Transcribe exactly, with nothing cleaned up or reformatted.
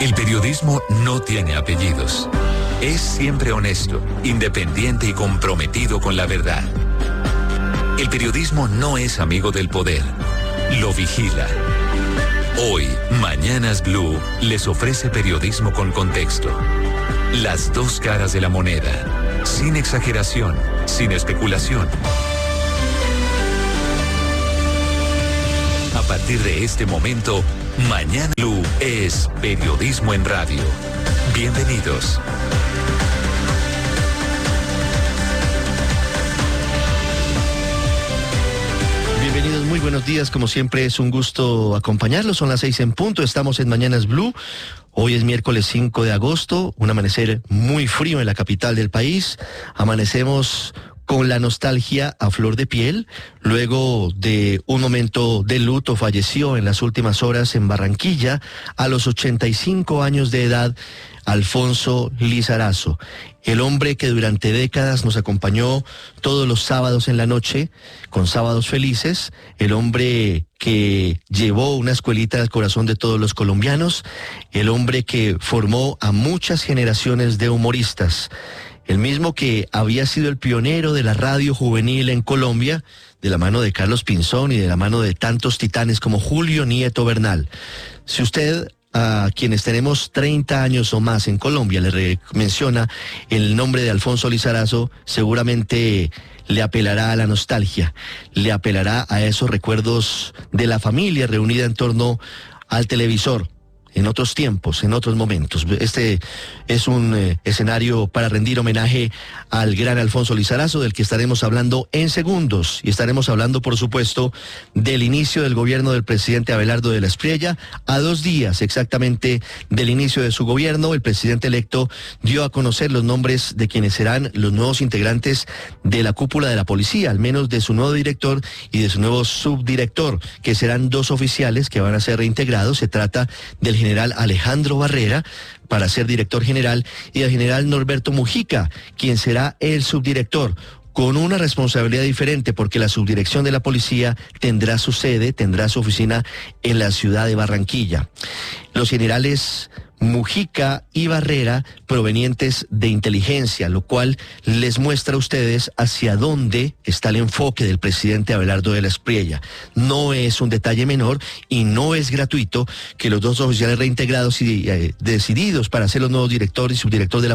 El periodismo no tiene apellidos. Es siempre honesto, independiente y comprometido con la verdad. El periodismo no es amigo del poder, lo vigila. Hoy, Mañanas Blue les ofrece periodismo con contexto. Las dos caras de la moneda, sin exageración, sin especulación. A partir de este momento, Mañana Blue es periodismo en radio. Bienvenidos. Bienvenidos, muy buenos días. Como siempre es un gusto acompañarlos. Son las seis en punto. Estamos en Mañanas Blue. Hoy es miércoles cinco de agosto. Un amanecer muy frío en la capital del país. Amanecemos con la nostalgia a flor de piel. Luego de un momento de luto, falleció en las últimas horas en Barranquilla, a los ochenta y cinco años de edad, Alfonso Lizarazo, el hombre que durante décadas nos acompañó todos los sábados en la noche, con Sábados Felices, el hombre que llevó una escuelita al corazón de todos los colombianos, el hombre que formó a muchas generaciones de humoristas, el mismo que había sido el pionero de la radio juvenil en Colombia, de la mano de Carlos Pinzón y de la mano de tantos titanes como Julio Nieto Bernal. Si usted, a quienes tenemos treinta años o más en Colombia, le re- menciona el nombre de Alfonso Lizarazo, seguramente le apelará a la nostalgia, le apelará a esos recuerdos de la familia reunida en torno al televisor, en otros tiempos, en otros momentos. Este es un eh, escenario para rendir homenaje al gran Alfonso Lizarazo, del que estaremos hablando en segundos. Y estaremos hablando, por supuesto, del inicio del gobierno del presidente Abelardo de la Espriella. A dos días exactamente del inicio de su gobierno, el presidente electo dio a conocer los nombres de quienes serán los nuevos integrantes de la cúpula de la policía, al menos de su nuevo director y de su nuevo subdirector, que serán dos oficiales que van a ser reintegrados. Se trata del general Alejandro Barrera, para ser director general, y del general Norberto Mujica, quien será el subdirector, con una responsabilidad diferente, porque la subdirección de la policía tendrá su sede, tendrá su oficina en la ciudad de Barranquilla. Los generales Mujica y Barrera, provenientes de inteligencia, lo cual les muestra a ustedes hacia dónde está el enfoque del presidente Abelardo de la Espriella. No es un detalle menor y no es gratuito que los dos oficiales reintegrados y eh, decididos para ser los nuevos directores y subdirectores de la